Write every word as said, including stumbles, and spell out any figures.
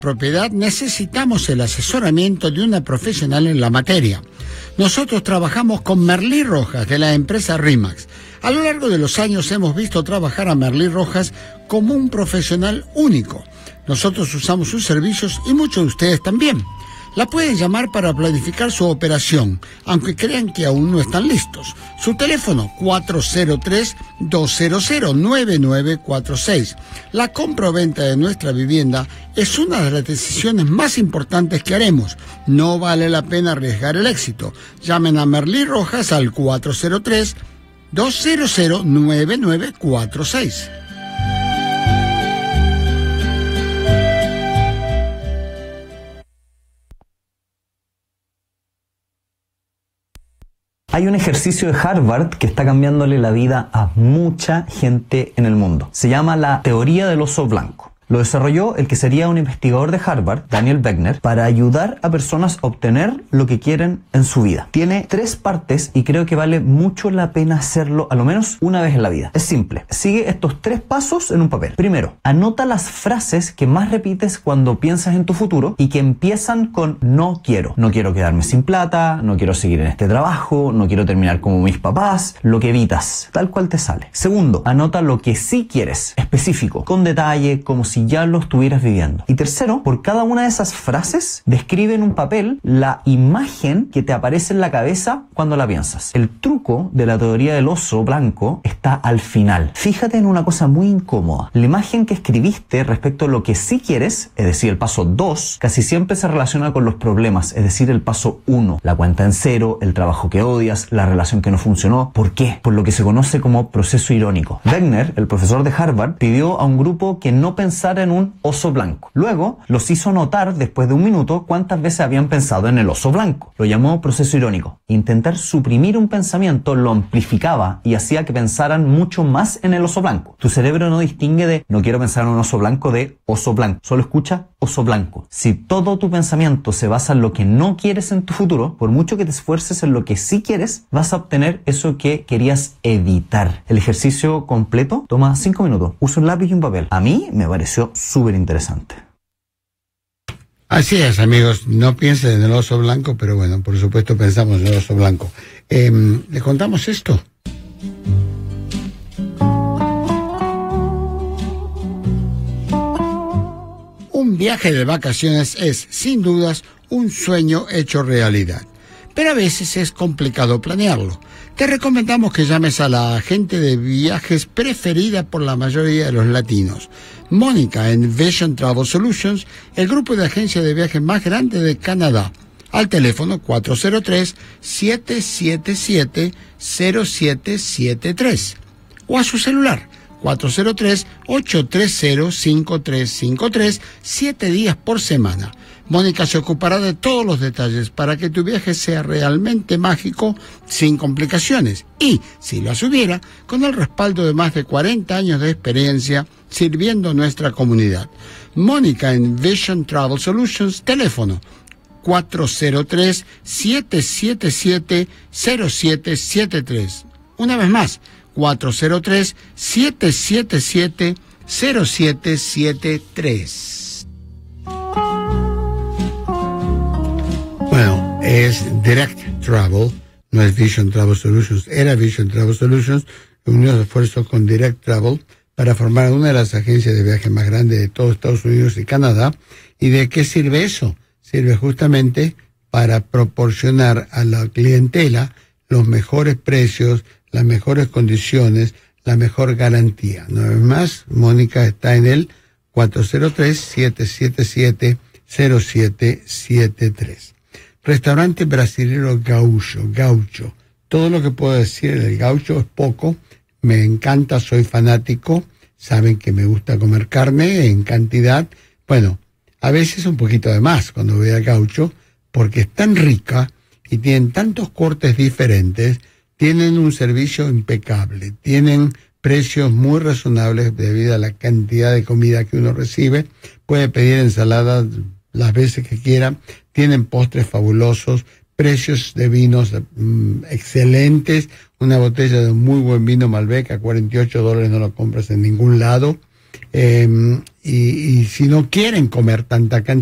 propiedad necesitamos el asesoramiento de una profesional en la materia. Nosotros trabajamos con Merlí Rojas de la empresa RE/MAX. A lo largo de los años hemos visto trabajar a Merlí Rojas como un profesional único. Nosotros usamos sus servicios y muchos de ustedes también. La pueden llamar para planificar su operación, aunque crean que aún no están listos. Su teléfono cuatro cero tres, dos cero cero, nueve nueve cuatro seis. La compra o venta de nuestra vivienda es una de las decisiones más importantes que haremos. No vale la pena arriesgar el éxito. Llamen a Merlí Rojas al cuatro cero tres, dos cero cero, nueve nueve cuatro seis. Hay un ejercicio de Harvard que está cambiándole la vida a mucha gente en el mundo. Se llama la teoría del oso blanco. Lo desarrolló el que sería un investigador de Harvard, Daniel Wegner, para ayudar a personas a obtener lo que quieren en su vida. Tiene tres partes y creo que vale mucho la pena hacerlo a lo menos una vez en la vida. Es simple. Sigue estos tres pasos en un papel. Primero, anota las frases que más repites cuando piensas en tu futuro y que empiezan con no quiero. No quiero quedarme sin plata, no quiero seguir en este trabajo, no quiero terminar como mis papás, lo que evitas, tal cual te sale. Segundo, anota lo que sí quieres, específico, con detalle, como si ya lo estuvieras viviendo. Y tercero, por cada una de esas frases, describe en un papel la imagen que te aparece en la cabeza cuando la piensas. El truco de la teoría del oso blanco está al final. Fíjate en una cosa muy incómoda. La imagen que escribiste respecto a lo que sí quieres, es decir, el paso dos, casi siempre se relaciona con los problemas, es decir, el paso uno. La cuenta en cero, el trabajo que odias, la relación que no funcionó. ¿Por qué? Por lo que se conoce como proceso irónico. Wegner, el profesor de Harvard, pidió a un grupo que no pensara en un oso blanco. Luego los hizo notar después de un minuto cuántas veces habían pensado en el oso blanco. Lo llamó proceso irónico. Intentar suprimir un pensamiento lo amplificaba y hacía que pensaran mucho más en el oso blanco. Tu cerebro no distingue de no quiero pensar en un oso blanco de oso blanco. Solo escucha oso blanco. Si todo tu pensamiento se basa en lo que no quieres en tu futuro, por mucho que te esfuerces en lo que sí quieres, vas a obtener eso que querías evitar. El ejercicio completo toma cinco minutos. Usa un lápiz y un papel. A mí me pareció súper interesante. Así es, amigos. No piensen en el oso blanco, pero bueno, por supuesto pensamos en el oso blanco. Eh, ¿Le contamos esto? Un viaje de vacaciones es, sin dudas, un sueño hecho realidad. Pero a veces es complicado planearlo. Te recomendamos que llames a la agente de viajes preferida por la mayoría de los latinos, Mónica en Vision Travel Solutions, el grupo de agencias de viajes más grande de Canadá, al teléfono cuatro cero tres, siete siete siete, cero siete siete tres o a su celular cuatro cero tres, ocho tres cero, cinco tres cinco tres, siete días por semana. Mónica se ocupará de todos los detalles para que tu viaje sea realmente mágico, sin complicaciones. Y, si las hubiera, con el respaldo de más de cuarenta años de experiencia sirviendo a nuestra comunidad. Mónica en Vision Travel Solutions, teléfono cuatro cero tres, siete siete siete, cero siete siete tres. Una vez más, cuatro cero tres, siete siete siete, cero siete siete tres. Bueno, es Direct Travel, no es Vision Travel Solutions, era Vision Travel Solutions, unió esfuerzos con Direct Travel para formar una de las agencias de viaje más grandes de todos Estados Unidos y Canadá. ¿Y de qué sirve eso? Sirve justamente para proporcionar a la clientela los mejores precios, las mejores condiciones, la mejor garantía. Una vez más, Mónica está en el cuatro cero tres, siete siete siete, cero siete siete tres. Restaurante brasilero Gaucho, Gaucho. Todo lo que puedo decir del Gaucho es poco. Me encanta, soy fanático. Saben que me gusta comer carne en cantidad. Bueno, a veces un poquito de más cuando voy al Gaucho, porque es tan rica y tienen tantos cortes diferentes. Tienen un servicio impecable, tienen precios muy razonables debido a la cantidad de comida que uno recibe. Puede pedir ensaladas las veces que quiera, tienen postres fabulosos, precios de vinos mmm, excelentes, una botella de muy buen vino Malbec a cuarenta y ocho dólares no lo compras en ningún lado, eh, y, y si no quieren comer tanta cantidad